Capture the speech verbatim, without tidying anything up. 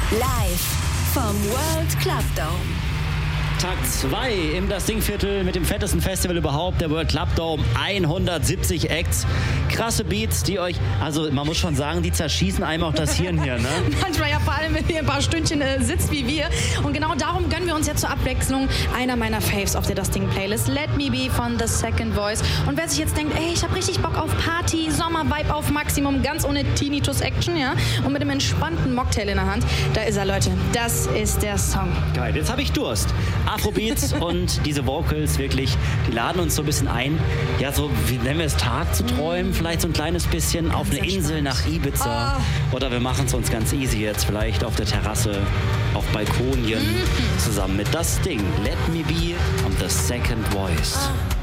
Live vom World Club Dome. Tag zwei im Das Ding-Viertel mit dem fettesten Festival überhaupt, der World Club Dome. hundertsiebzig Acts, krasse Beats, die euch, also man muss schon sagen, die zerschießen einem auch das Hirn hier, ne? Manchmal ja, vor allem, wenn ihr ein paar Stündchen äh, sitzt wie wir. Und genau darum gönnen wir uns jetzt zur Abwechslung einer meiner Faves auf der Das Ding-Playlist, Let Me Be von The Second Voice. Und wer sich jetzt denkt, ey, ich habe richtig Bock auf Party, Sommer-Vibe auf Maximum, ganz ohne Tinnitus-Action, ja, und mit einem entspannten Mocktail in der Hand, da ist er, Leute. Das ist der Song. Geil, jetzt habe ich Durst. Afrobeats und diese Vocals wirklich, die laden uns so ein bisschen ein, ja so, wie nennen wir es, Tag zu träumen, vielleicht so ein kleines bisschen auf eine Insel nach Ibiza. Oh. Oder wir machen es uns ganz easy jetzt, vielleicht auf der Terrasse, auf Balkonien, zusammen mit Das Ding. Let Me Be und The Second Voice. Oh.